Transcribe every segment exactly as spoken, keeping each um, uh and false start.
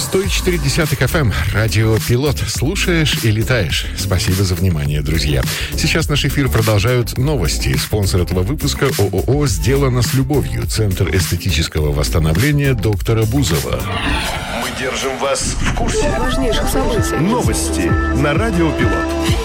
сто четыре эф эм, радио «Пилот». Слушаешь и летаешь. Спасибо за внимание, друзья. Сейчас наш эфир продолжают новости. Спонсор этого выпуска ООО «Сделано с любовью». Центр эстетического восстановления доктора Бузова. Мы держим вас в курсе важнейших событий. Новости на радио «Пилот».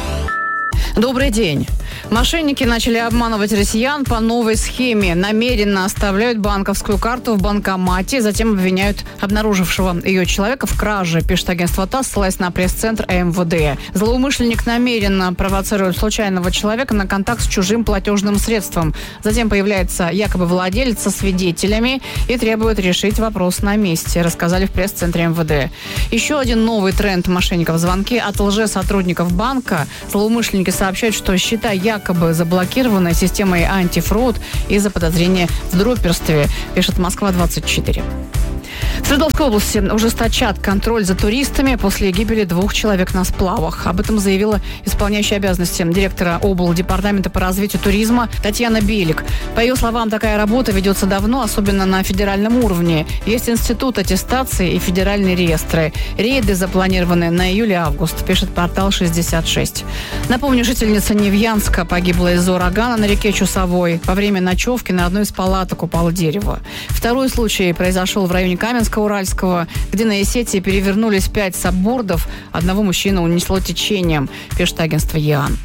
Добрый день. Мошенники начали обманывать россиян по новой схеме. Намеренно оставляют банковскую карту в банкомате, затем обвиняют обнаружившего ее человека в краже, пишет агентство ТАСС, ссылаясь на пресс-центр эм вэ дэ. Злоумышленник намеренно провоцирует случайного человека на контакт с чужим платежным средством. Затем появляется якобы владелец со свидетелями и требует решить вопрос на месте, рассказали в пресс-центре эм вэ дэ. Еще один новый тренд мошенников – звонки от лжесотрудников банка. Злоумышленники сообщают, что счета якобы заблокированы системой антифрод из-за подозрения в дроперстве, пишет Москва двадцать четыре. В Свердловской области ужесточат контроль за туристами после гибели двух человек на сплавах. Об этом заявила исполняющая обязанности директора облдепартамента по развитию туризма Татьяна Белик. По ее словам, такая работа ведется давно, особенно на федеральном уровне. Есть институт аттестации и федеральные реестры. Рейды запланированы на июль-август, пишет портал шестьдесят шесть. Напомню, жительница Невьянска погибла из-за урагана на реке Чусовой. Во время ночевки на одной из палаток упало дерево. Второй случай произошел в районе Каменска-Уральского, где на Есетии перевернулись пять саббордов. Одного мужчину унесло течением, пишет агентство ЕАН.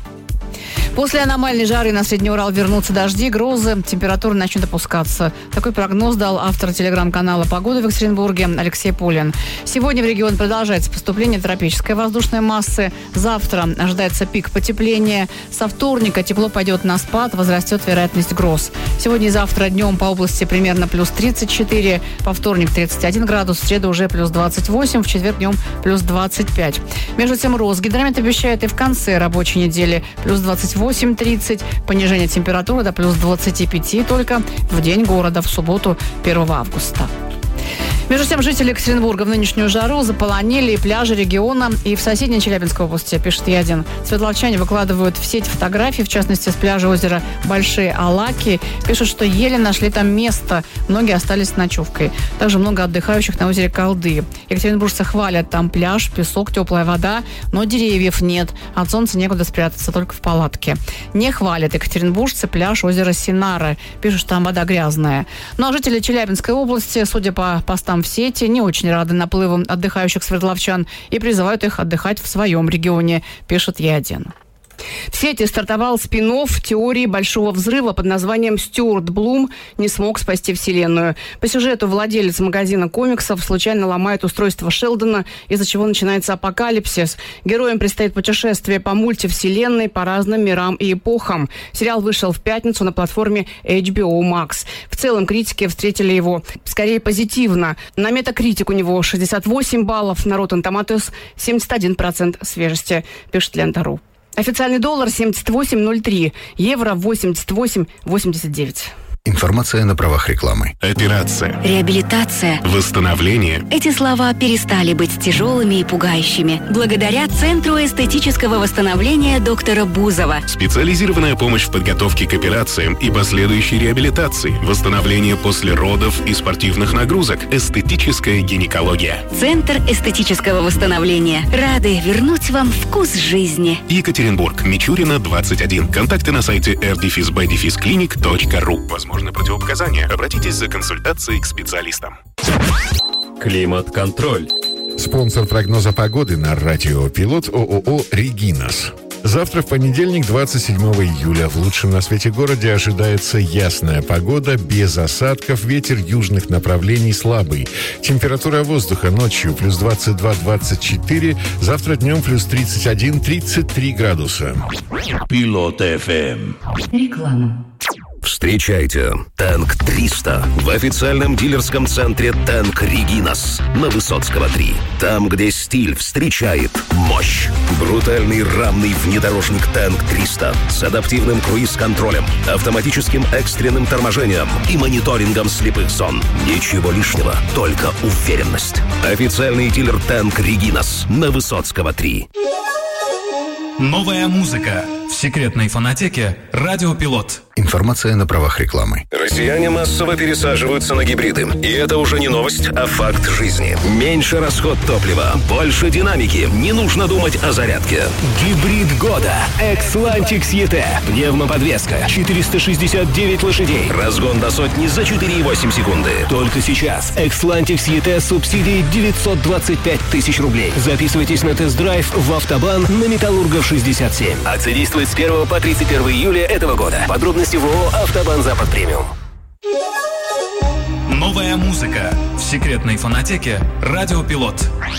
После аномальной жары на Средний Урал вернутся дожди, грозы, температура начнет опускаться. Такой прогноз дал автор телеграм-канала «Погода» в Екатеринбурге Алексей Пулин. Сегодня в регион продолжается поступление тропической воздушной массы. Завтра ожидается пик потепления. Со вторника тепло пойдет на спад, возрастет вероятность гроз. Сегодня и завтра днем по области примерно плюс тридцать четыре, по вторник тридцать один градус, в среду уже плюс двадцать восемь, в четверг днем плюс двадцать пять. Между тем Росгидромет обещает и в конце рабочей недели плюс двадцать восемь тридцать, понижение температуры до плюс двадцать пять только в день города в субботу первого августа. Между тем, жители Екатеринбурга в нынешнюю жару заполонили пляжи региона и в соседней Челябинской области, пишет Е1. Свердловчане выкладывают в сеть фотографии, в частности, с пляжа озера Большие Алаки. Пишут, что еле нашли там место. Многие остались с ночевкой. Также много отдыхающих на озере Колды. Екатеринбуржцы хвалят там пляж, песок, теплая вода, но деревьев нет. От солнца некуда спрятаться, только в палатке. Не хвалят екатеринбуржцы пляж озера Синара. Пишут, что там вода грязная. Ну а жители Челябинской области, судя по постам в сети, не очень рады наплывам отдыхающих свердловчан и призывают их отдыхать в своем регионе, пишет Е один. В сети стартовал спин-офф теории Большого взрыва под названием «Стюарт Блум не смог спасти Вселенную». По сюжету владелец магазина комиксов случайно ломает устройство Шелдона, из-за чего начинается апокалипсис. Героям предстоит путешествие по мультивселенной, по разным мирам и эпохам. Сериал вышел в пятницу на платформе эйч би о Max. В целом критики встретили его скорее позитивно. На Метакритик у него шестьдесят восемь баллов, на Rotten Tomatoes семьдесят один процент свежести, пишет Лента.ру. Официальный доллар семьдесят восемь ноль три, евро восемьдесят восемь восемьдесят девять. Информация на правах рекламы. Операция. Реабилитация. Восстановление. Эти слова перестали быть тяжелыми и пугающими благодаря Центру эстетического восстановления доктора Бузова. Специализированная помощь в подготовке к операциям и последующей реабилитации. Восстановление после родов и спортивных нагрузок. Эстетическая гинекология. Центр эстетического восстановления. Рады вернуть вам вкус жизни. Екатеринбург. Мичурина, двадцать один. Контакты на сайте эр дефис бэ дефис клиник точка ру. Возможно, противопоказания. Обратитесь за консультацией к специалистам. Климат-контроль. Спонсор прогноза погоды на радио «Пилот» ООО «Регинас». Завтра, в понедельник, двадцать седьмого июля, в лучшем на свете городе ожидается ясная погода, без осадков, ветер южных направлений слабый. Температура воздуха ночью плюс двадцать два - двадцать четыре, завтра днем плюс тридцать один - тридцать три градуса. Пилот эф эм. Реклама. Встречайте Танк триста в официальном дилерском центре Танк Регинас на Высоцкого три. Там, где стиль встречает мощь. Брутальный рамный внедорожник Танк триста с адаптивным круиз-контролем, автоматическим экстренным торможением и мониторингом слепых зон. Ничего лишнего, только уверенность. Официальный дилер Танк Регинас на Высоцкого три. Новая музыка в секретной фонотеке «Радио Пилот». Информация на правах рекламы. Россияне массово пересаживаются на гибриды. И это уже не новость, а факт жизни. Меньше расход топлива, больше динамики. Не нужно думать о зарядке. Гибрид года. Xlantics и ти. Пневмоподвеска. четыреста шестьдесят девять лошадей. Разгон до сотни за четыре и восемь секунды. Только сейчас. Xlantics и ти с субсидией девятьсот двадцать пять тысяч рублей. Записывайтесь на тест-драйв в Автобан на Металлургов шестьдесят семь. Акция действует с первого по тридцать первое июля этого года. Подробности в ООО «Автобан Запад Премиум». Новая музыка в секретной фонотеке «Радио Пилот».